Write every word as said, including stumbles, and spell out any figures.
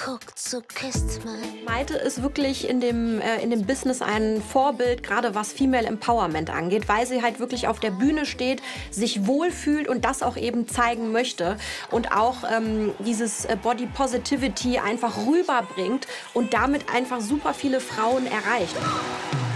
guckt, so küsst man. Maite ist wirklich in dem, äh, in dem Business ein Vorbild, gerade was Female Empowerment angeht, weil sie halt wirklich auf der Bühne steht, sich wohlfühlt und das auch eben zeigen möchte und auch ähm, dieses äh, Body Positivity einfach rüberbringt und damit einfach super viele Frauen erreicht.